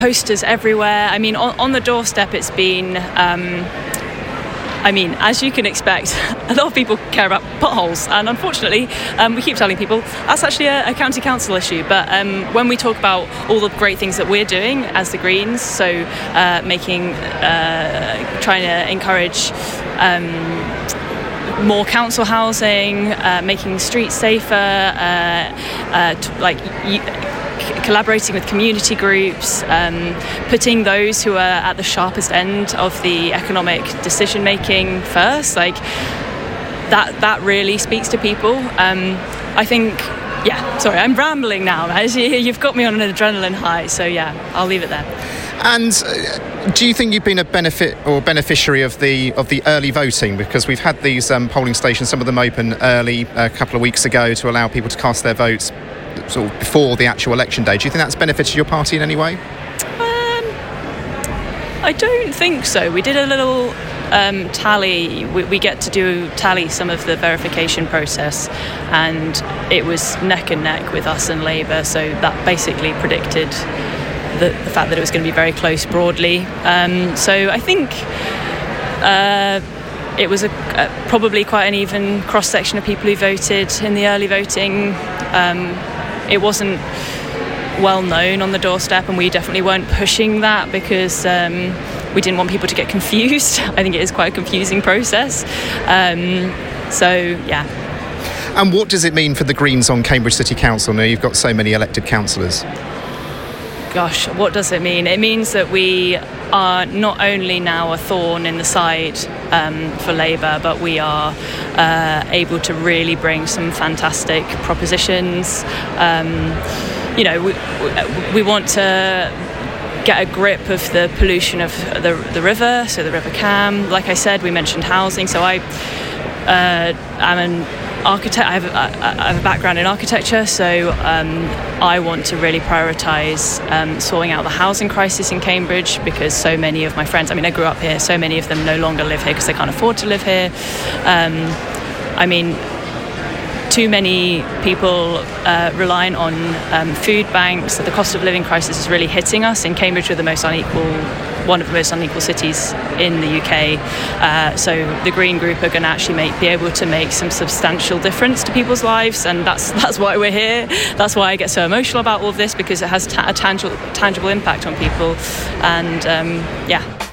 Posters everywhere. I mean, on the doorstep it's been, as you can expect, a lot of people care about potholes, and unfortunately we keep telling people that's actually a county council issue, but when we talk about all the great things that we're doing as the Greens, so trying to encourage more council housing, making streets safer, collaborating with community groups, putting those who are at the sharpest end of the economic decision making first, like that really speaks to people. I think, sorry, I'm rambling now. You've got me on an adrenaline high, so I'll leave it there. And do you think you've been a benefit or beneficiary of the early voting? Because we've had these polling stations, some of them open early a couple of weeks ago to allow people to cast their votes sort of before the actual election day. Do you think that's benefited your party in any way? I don't think so. We did a little tally. We get to tally some of the verification process, and it was neck and neck with us and Labour, so that basically predicted the fact that it was going to be very close broadly. So I think it was probably quite an even cross-section of people who voted in the early voting. It wasn't well known on the doorstep, and we definitely weren't pushing that because we didn't want people to get confused. I think it is quite a confusing process. And what does it mean for the Greens on Cambridge City Council? Now you've got so many elected councillors. Gosh, what does it mean? It means that we are not only now a thorn in the side for Labour, but we are able to really bring some fantastic propositions. We want to get a grip of the pollution of the river, so the River Cam. Like I said, we mentioned housing, so I'm an architect. I have a background in architecture, so I want to really prioritise sorting out the housing crisis in Cambridge, because so many of my friends, I grew up here, so many of them no longer live here because they can't afford to live here. Too many people relying on food banks. The cost of living crisis is really hitting us. In Cambridge, we're one of the most unequal cities in the UK. So the Green Group are going to actually be able to make some substantial difference to people's lives, and that's why we're here. That's why I get so emotional about all of this, because it has a tangible impact on people. And